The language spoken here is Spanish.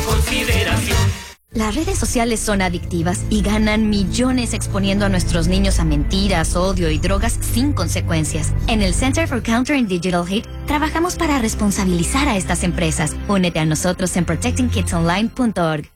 consideración. Las redes sociales son adictivas y ganan millones exponiendo a nuestros niños a mentiras, odio y drogas sin consecuencias. En el Center for Countering Digital Hate trabajamos para responsabilizar a estas empresas. Únete a nosotros en protectingkidsonline.org.